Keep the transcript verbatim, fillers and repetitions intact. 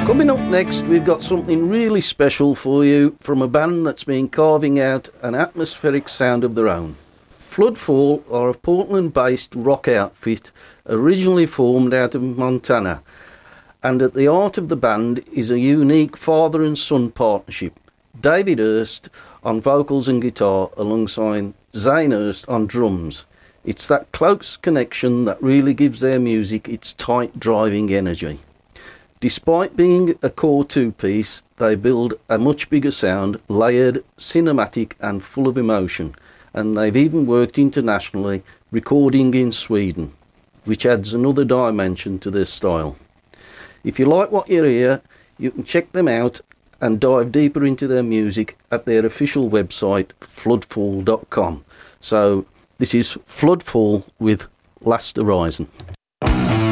Coming up next, we've got something really special for you from a band that's been carving out an atmospheric sound of their own. Floodfall are a Portland-based rock outfit originally formed out of Montana, and at the heart of the band is a unique father and son partnership. David Hurst on vocals and guitar alongside Zane Hurst on drums. It's that close connection that really gives their music its tight driving energy. Despite being a core two-piece, they build a much bigger sound, layered, cinematic and full of emotion, and they've even worked internationally, recording in Sweden, which adds another dimension to their style. If you like what you hear, you can check them out and dive deeper into their music at their official website, floodfall dot com. So this is Floodfall with Last Horizon.